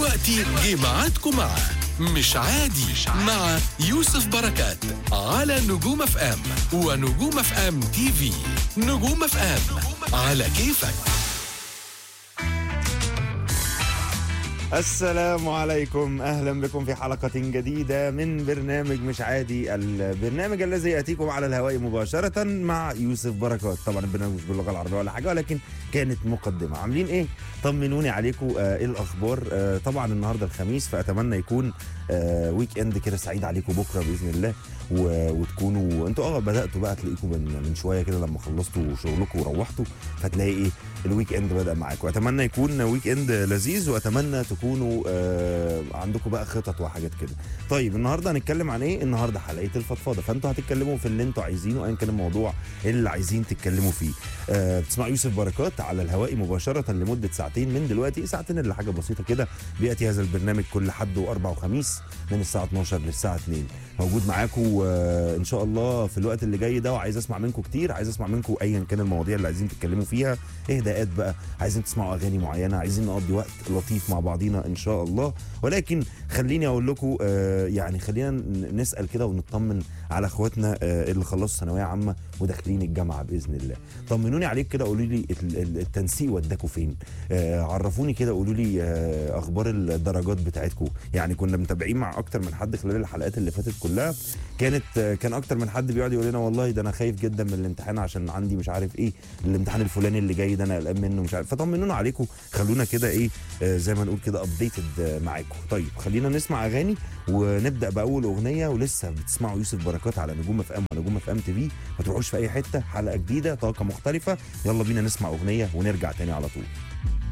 دلوقتي جه ميعادكم مع مش عادي مع يوسف بركات على نجوم اف ام ونجوم اف ام تي في. نجوم اف ام على كيفك. السلام عليكم، أهلا بكم في حلقة جديدة من برنامج مش عادي، البرنامج الذي يأتيكم على الهواء مباشرة مع يوسف بركات. طبعا البرنامج مش باللغة العربية ولا حاجة، ولكن كانت مقدمة. عاملين إيه؟ طمنوني عليكم. إيه الأخبار؟ طبعا النهاردة الخميس، فأتمنى يكون ويك إند كده سعيد عليكم بكرة بإذن الله، وتكونوا انتوا بدأتوا بقى تلاقيكم من شوية كده لما خلصتوا شغلكم وروحتوا، فتلاقي إيه الويك إند بدأ معاكم. أتمنى يكون ويك إند لذيذ، وأتمنى تكونوا عندكم بقى خطط وحاجات كده. طيب النهارده هنتكلم عن ايه؟ النهارده حلقه الفضفاضه، فانتوا هتتكلموا في اللي انتوا عايزينه ايا كان الموضوع اللي عايزين تتكلموا فيه. بتسمعوا يوسف بركات على الهواء مباشره لمده ساعتين من دلوقتي، ساعتين الا حاجه بسيطه كده. بياتي هذا البرنامج كل حد واربع وخميس من الساعه 12 للساعه 2. موجود معاكم ان شاء الله في الوقت اللي جاي ده، وعايز اسمع منكم كتير، عايز اسمع منكم ايا كان المواضيع اللي عايزين تتكلموا فيها. اهداءات بقى، عايزين تسمعوا اغاني معينه، عايزين نقضي وقت لطيف مع بعضينا ان شاء الله. ولكن خليني اقول لكم يعني خلينا نسال كده ونطمن على اخواتنا اللي خلصوا ثانويه عامه وداخلين الجامعه باذن الله. طمنوني عليك كده، قولوا لي التنسيق وداكوا فين. عرفوني كده، قولوا لي اخبار الدرجات بتاعتكم. يعني كنا متابعين مع اكتر من حد خلال الحلقات اللي فاتت كلها، كان اكتر من حد بيقعد يقول لنا والله ده انا خايف جدا من الامتحان عشان عندي مش عارف ايه، الامتحان الفلاني اللي جاي ده انا قلقان منه مش عارف. فطمنونا عليكم، خلونا كده ايه زي ما نقول كده ابديتد معاكم. طيب خلينا نسمع اغاني ونبدا باول اغنيه. ولسه بتسمعوا يوسف بركات على نجوم اف ام ونجوم اف ام تي في. ما تروحوش في اي حته، حلقه جديده، طاقه مختلفه. يلا بينا نسمع اغنيه ونرجع تاني على طول.